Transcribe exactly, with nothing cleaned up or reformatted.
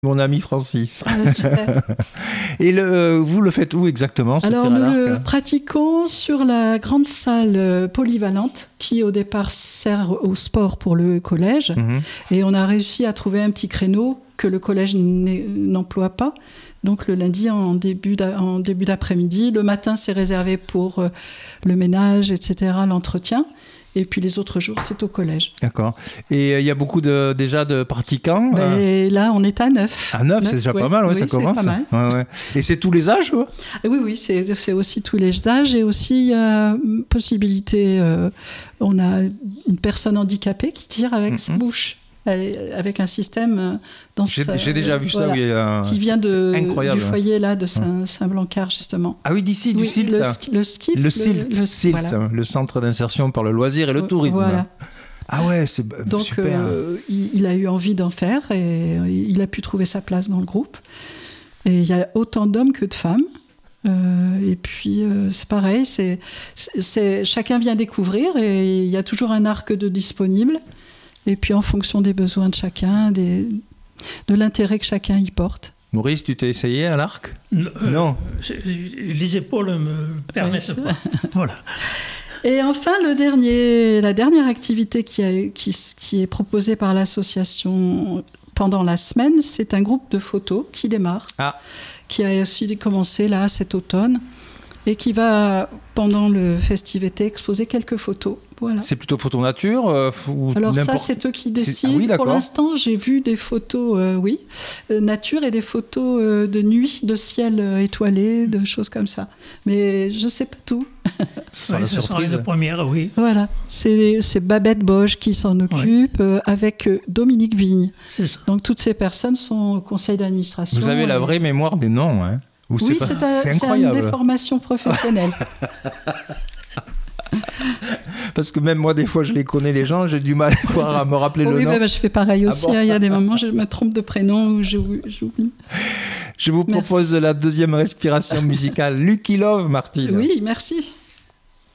Mon ami Francis. Ah, super. Et le, vous le faites où exactement, ce Alors, tir à nous l'arc, le hein pratiquons sur la grande salle euh, polyvalente qui, au départ, sert au sport pour le collège. Mhm. Et on a réussi à trouver un petit créneau que le collège n'est- n'emploie pas. Donc, le lundi en début, d'a- en début d'après-midi. Le matin, c'est réservé pour euh, le ménage, et cetera, l'entretien. Et puis, les autres jours, c'est au collège. D'accord. Et il euh, y a beaucoup de, déjà de pratiquants Ben, euh, là, on est à neuf. À neuf, c'est déjà ouais. pas mal, ouais, Oui, ça c'est commence. pas mal. Ouais, ouais. Et c'est tous les âges, ouais Et oui, oui, c'est, c'est aussi tous les âges. Et aussi, il y a une possibilité. euh, on a une personne handicapée qui tire avec Mhm. sa bouche, elle- avec un système euh, dans J'ai sa- j'ai déjà vu ça, voilà, oui. euh, qui vient de, c'est incroyable. du foyer là, de Saint- Saint-Blancard, justement. Ah oui, d'ici, du Oui, SILT. le, hein. ski- le skiff. Le SILT, le- SILT, voilà. hein, le Centre d'insertion par le loisir et le Euh, tourisme. Voilà. Ah ouais, c'est b- Donc, super. euh, il, il a eu envie d'en faire et euh, il a pu trouver sa place dans le groupe. Et il y a autant d'hommes que de femmes. Euh, et puis, euh, c'est pareil, c'est, c'est, c'est- chacun vient découvrir et il y a toujours un arc de disponible. Et puis, en fonction des besoins de chacun, des, de l'intérêt que chacun y porte. Maurice, tu t'es essayé à l'arc Euh, Non. c'est- Les épaules ne me permettent Ouais, c'est pas. Voilà. Et enfin, le dernier, la dernière activité qui, a- qui, qui est proposée par l'association pendant la semaine, c'est un groupe de photos qui démarre, Ah. qui a aussi commencé là cet automne et qui va, pendant le festivété, exposer quelques photos. Voilà. C'est plutôt photo nature euh, ou Alors ça, n'importe- c'est eux qui C'est- décident. ah oui, Pour d'accord. l'instant, j'ai vu des photos, euh, oui, euh, nature et des photos euh, de nuit, de ciel euh, étoilé, de choses comme ça. Mais je sais pas tout. Ça sera Oui, la ce sera surprise. la première, oui. Voilà, c'est, c'est Babette Bosch qui s'en occupe euh, avec euh, Dominique Vigne. C'est ça. Donc toutes ces personnes sont au conseil d'administration. Vous avez la et- vraie mémoire des noms, hein Ou Oui, pas- c'est, un- c'est c'est une incroyable. déformation professionnelle. Parce que même moi, des fois, je les connais, les gens, j'ai du mal des fois, à me rappeler Oh le oui, nom. bah, bah, je fais pareil Ah aussi. bon hein. Il y a des moments, je me trompe de prénom ou j'oublie. j'oublie. Je vous Merci. propose la deuxième respiration musicale. Lucky Love, Martine. Oui, merci.